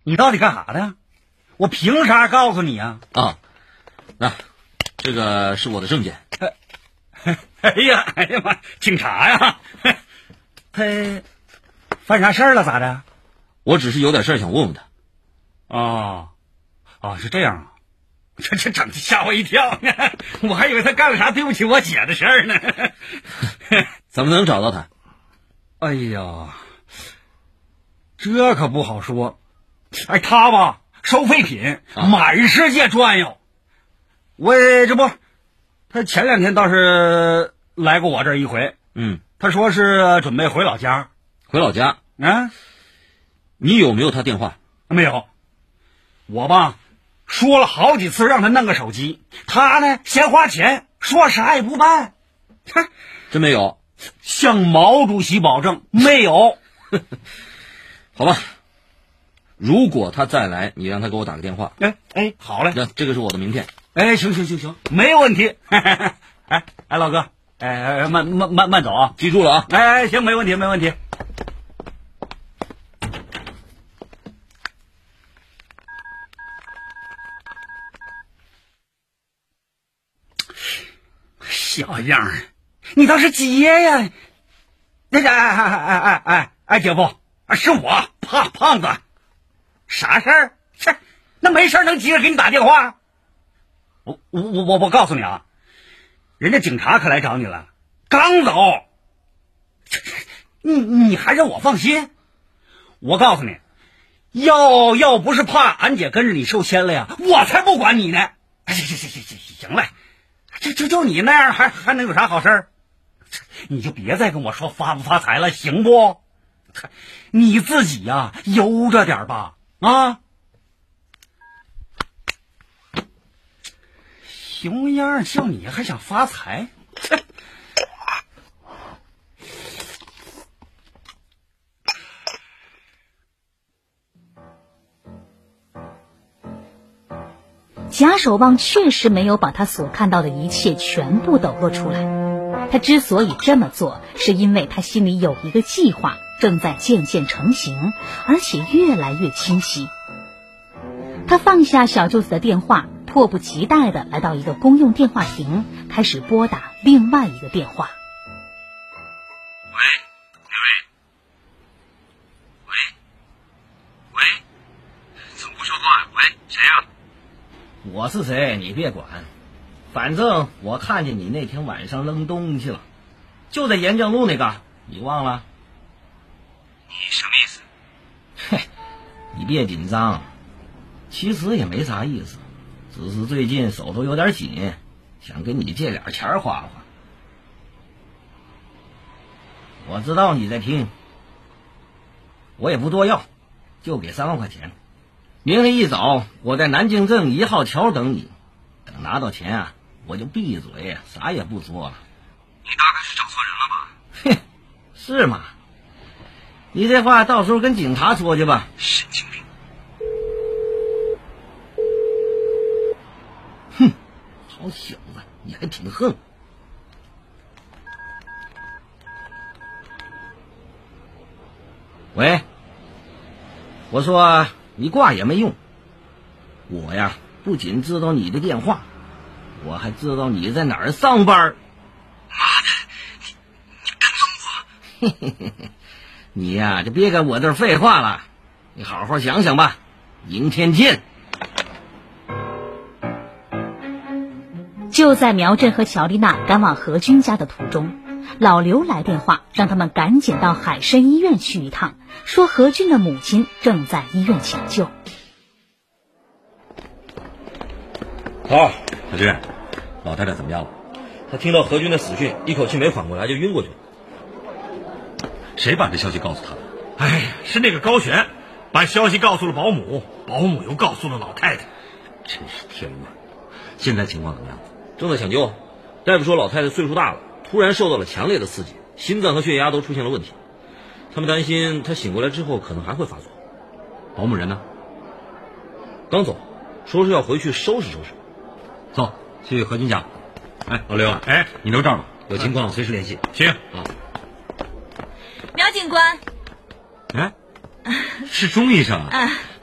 你到底干啥的呀？我凭啥告诉你呀？ 啊，那这个是我的证件。 哎呀妈，警察呀！他犯啥事儿了？咋的？ 我只是有点事儿想问问他。 是这样啊。这整的吓我一跳呢，我还以为他干了啥对不起我姐的事儿呢。 怎么能找到他？ 哎呀，这可不好说。哎，他吧，收废品满世界转悠。他前2天倒是来过我这儿一回。他说是准备回老家。 回老家？ 啊？你有没有他电话？ 没有。我吧说了好几次让他弄个手机，他呢嫌花钱，说啥也不办。 真没有？ 向毛主席保证没有。 好吧，如果他再来，你让他给我打个电话。 哎，好嘞。 那这个是我的名片。 哎，行，没问题。哎，老哥，慢走啊， 记住了啊。 哎，行，没问题。小样儿，你倒是接呀！哎，姐夫，是我胖子，啥事儿？那没事能急着给你打电话？我告诉你啊，人家警察可来找你了，刚走。你还让我放心？我告诉你，要不是怕俺姐跟着你受牵累啊，我才不管你呢。行了。就你那样还能有啥好事儿？你就别再跟我说发不发财了，行不？你自己呀悠着点吧啊！熊样就你还想发财？ 贾守望确实没有把他所看到的一切全部抖落出来。他之所以这么做，是因为他心里有一个计划正在渐渐成型，而且越来越清晰。他放下小舅子的电话，迫不及待地来到一个公用电话亭，开始拨打另外一个电话。 喂，怎么不说话？喂，谁呀？ 我是谁你别管，反正我看见你那天晚上扔东西了，就在沿江路那个，你忘了？ 你什么意思？ 嘿，你别紧张，其实也没啥意思，只是最近手头有点紧，想跟你借点钱花花。我知道你在听，我也不多要，就给3万块钱。明天一早，我在南京镇1号桥等你。等拿到钱啊，我就闭嘴，啥也不说了。 你大概是找错人了吧？ 哼，是吗？你这话到时候跟警察说去吧。 神经病！ 哼，好小子，你还挺横。喂，我说你挂也没用，我呀不仅知道你的电话，我还知道你在哪儿上班。 妈的，你跟踪我！ 嘿嘿嘿嘿，你呀就别跟我这儿废话了，你好好想想吧，明天见。 就在苗振和乔丽娜赶往何军家的途中，老刘来电话让他们赶紧到海参医院去一趟，说何军的母亲正在医院抢救。 好，何军，老太太怎么样了？她听到何军的死讯，一口气没缓过来就晕过去了。谁把这消息告诉她的？ 哎呀，是那个高璇，把消息告诉了保姆，保姆又告诉了老太太。 真是天乱！现在情况怎么样？正在抢救，大夫说老太太岁数大了，突然受到了强烈的刺激，心脏和血压都出现了问题。他们担心她醒过来之后可能还会发作。保姆人呢？刚走，说是要回去收拾收拾。走，去何军家。哎，老刘， 哎， 你留这儿吧，有情况随时联系。 行啊。 苗警官， 哎，是钟医生啊。